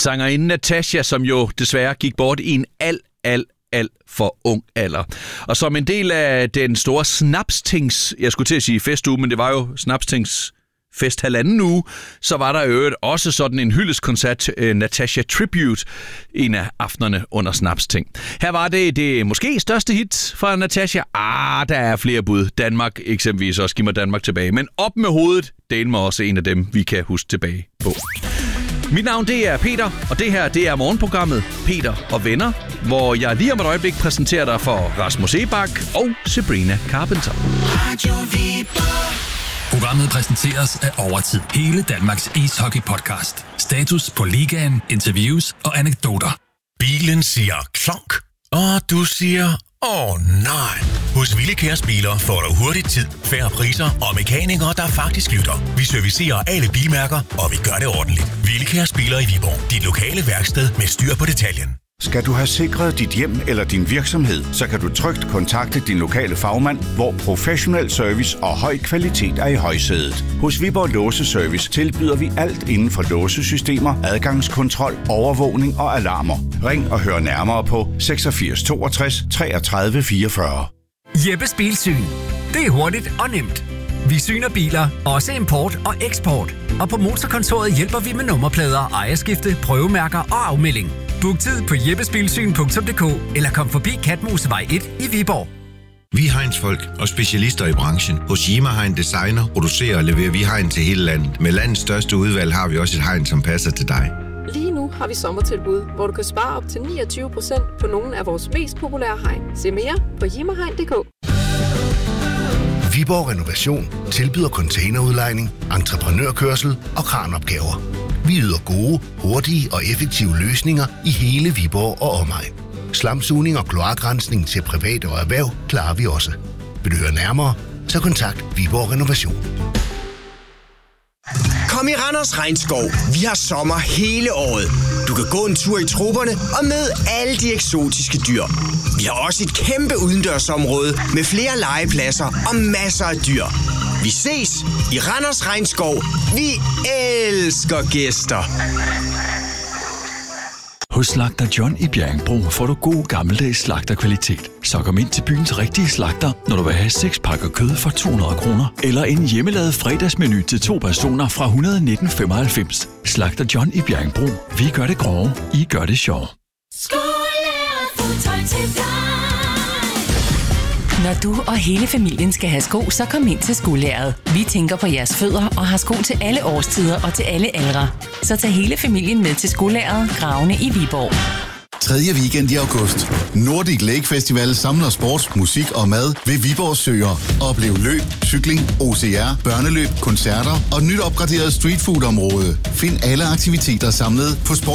Sangerinden Natasja, som jo desværre gik bort i en alt for ung alder. Og som en del af den store Snapstings, jeg skulle til at sige festuge, men det var jo Snapstings fest 1,5 uge, så var der jo også sådan en hyldeskoncert, Natasja Tribute, en af aftenerne under Snapsting. Her var det måske største hit fra Natasja. Der er flere bud. Danmark eksempelvis også. Giv mig Danmark tilbage. Men op med hovedet, del mig også en af dem, vi kan huske tilbage på. Mit navn, det er Peter, og det her, det er morgenprogrammet Peter og Venner, hvor jeg lige om et øjeblik præsenterer dig for Rasmus Ebak og Sabrina Carpenter. Programmet præsenteres af Overtid. Hele Danmarks ishockey-podcast. Status på ligaen, interviews og anekdoter. Bilen siger klonk, og du siger nej. Hos Villikærs Biler får du hurtigt tid, færre priser og mekanikere, der faktisk lytter. Vi servicerer alle bilmærker, og vi gør det ordentligt. Villikærs Biler i Viborg. Dit lokale værksted med styr på detaljen. Skal du have sikret dit hjem eller din virksomhed, så kan du trygt kontakte din lokale fagmand, hvor professionel service og høj kvalitet er i højsædet. Hos Viborg Låseservice tilbyder vi alt inden for låsesystemer, adgangskontrol, overvågning og alarmer. Ring og hør nærmere på 86 62 33 44. Jeppes Bilsyn. Det er hurtigt og nemt. Vi syner biler, også import og eksport. Og på Motorkontoret hjælper vi med nummerplader, ejerskifte, prøvemærker og afmelding. Book tid på jeppesbilsyn.dk eller kom forbi Katmosevej 1 i Viborg. Vi er Heinz-folk og specialister i branchen. Hos Yima Hein designer, producerer og leverer vi hegn til hele landet. Med landets største udvalg har vi også et hegn, som passer til dig. Lige nu har vi sommertilbud, hvor du kan spare op til 29% på nogle af vores mest populære hegn. Se mere på yimahegn.dk. Viborg Renovation tilbyder containerudlejning, entreprenørkørsel og kranopgaver. Vi yder gode, hurtige og effektive løsninger i hele Viborg og omegn. Slamsugning og kloakrensning til private og erhverv klarer vi også. Vil du høre nærmere, så kontakt Viborg Renovation. Kom i Randers Regnskov. Vi har sommer hele året. Du kan gå en tur i tropperne og møde alle de eksotiske dyr. Vi har også et kæmpe udendørsområde med flere legepladser og masser af dyr. Vi ses i Randers Regnskov. Vi elsker gæster. Hos Slagter John i Bjerringbro får du god gammeldags slagterkvalitet. Så kom ind til byens rigtige slagter, når du vil have 6 pakker kød for 200 kroner. Eller en hjemmelavet fredagsmenu til 2 personer fra 119,95. Slagter John i Bjerringbro. Vi gør det grove, I gør det sjov. Når du og hele familien skal have sko, så kom ind til Skolæret. Vi tænker på jeres fødder og har sko til alle årstider og til alle aldre. Så tag hele familien med til Skolæret, Gravene i Viborg. 3. weekend i august. Nordic Lake Festival samler sport, musik og mad ved Viborg Søer. Oplev løb, cykling, OCR, børneløb, koncerter og et nyt opgraderet streetfood-område. Find alle aktiviteter samlet på sport.